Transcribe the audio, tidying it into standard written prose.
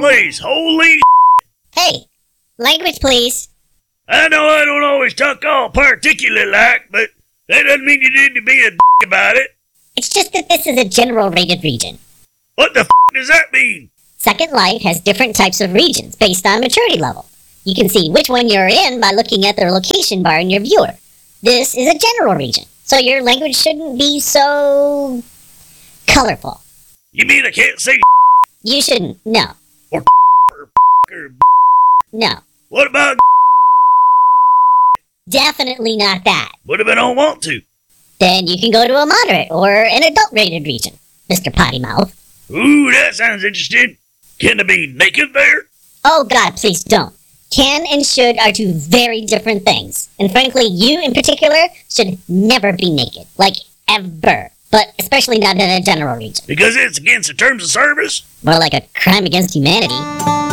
place. Holy Hey, language please. I know I don't always talk all particulate like, but that doesn't mean you need to be a about it. It's just that this is a general rated region. What the does that mean? Second Life has different types of regions based on maturity level. You can see which one you're in by looking at the location bar in your viewer. This is a general region, so your language shouldn't be so colorful. You mean I can't say You shouldn't, no. or No. what about Definitely not that. what if I don't want to? Then you can go to a moderate or an adult rated region, Mr. Potty Mouth. Ooh, that sounds interesting. Can I be naked there? Oh God, please don't. Can and should are two very different things. And frankly, you in particular should never be naked. Like, ever. But especially not in a general region. Because it's against the terms of service? More like a crime against humanity.